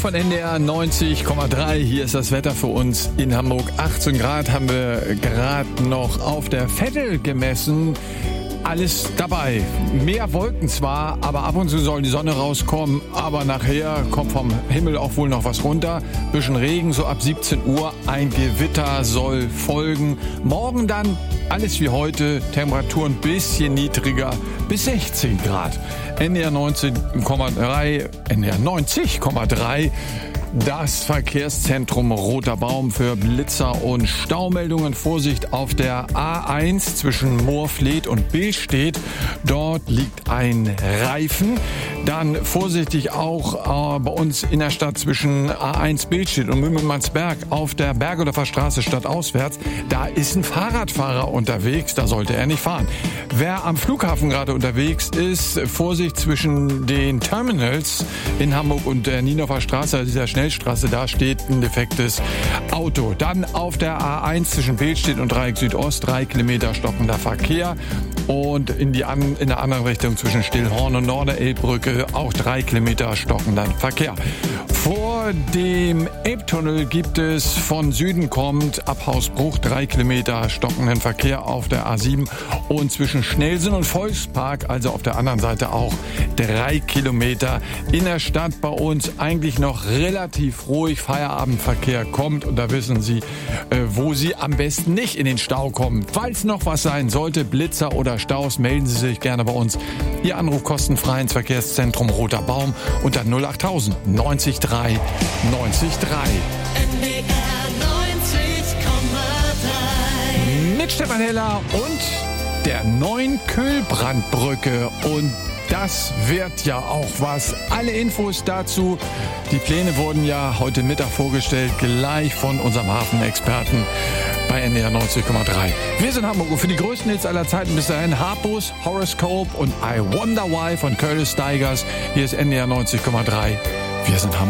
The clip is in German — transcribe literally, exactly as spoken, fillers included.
von N D R neunzig Komma drei. Hier ist das Wetter für uns in Hamburg. achtzehn Grad haben wir gerade noch auf der Vettel gemessen. Alles dabei. Mehr Wolken zwar, aber ab und zu soll die Sonne rauskommen. Aber nachher kommt vom Himmel auch wohl noch was runter. Bisschen Regen, so ab siebzehn Uhr. Ein Gewitter soll folgen. Morgen dann alles wie heute. Temperatur ein bisschen niedriger, bis sechzehn Grad. N D R neunzehn Komma drei, N D R neunzig Komma drei. Das Verkehrszentrum Roter Baum für Blitzer und Staumeldungen. Vorsicht auf der A eins zwischen Moorfleet und Billstedt. Dort liegt ein Reifen. Dann vorsichtig auch äh, bei uns in der Stadt zwischen A eins Billstedt und Mümmelmannsberg auf der Bergedorfer Straße stadtauswärts. Da ist ein Fahrradfahrer unterwegs, da sollte er nicht fahren. Wer am Flughafen gerade unterwegs ist, Vorsicht zwischen den Terminals in Hamburg und der Niendorfer Straße, also dieser Schnellstraße, da steht ein defektes Auto. Dann auf der A eins zwischen Billstedt und Dreieck Südost, drei Kilometer stockender Verkehr. Und in, die an, in der anderen Richtung zwischen Stillhorn und Norderelbbrücke auch drei Kilometer stockender Verkehr. Vor dem Elbtunnel gibt es von Süden kommt ab Hausbruch drei Kilometer stockenden Verkehr auf der A sieben und zwischen Schnellsinn und Volkspark, also auf der anderen Seite auch drei Kilometer. In der Stadt bei uns eigentlich noch relativ ruhig. Feierabendverkehr kommt und da wissen Sie, äh, wo Sie am besten nicht in den Stau kommen. Falls noch was sein sollte, Blitzer oder Staus, melden Sie sich gerne bei uns. Ihr Anruf kostenfrei ins Verkehrszentrum Roter Baum unter null achttausend neunzig drei neunzig drei. N D R neunzig Komma drei. Mit Stefan Heller und der neuen Kühlbrandbrücke. Und das wird ja auch was. Alle Infos dazu. Die Pläne wurden ja heute Mittag vorgestellt, gleich von unserem Hafenexperten bei N D R neunzig Komma drei. Wir sind Hamburg und für die größten Hits aller Zeiten bis dahin Harpus, Horoscope und I Wonder Why von Curtis Stigers. Hier ist N D R neunzig Komma drei. Wir sind Hamburg.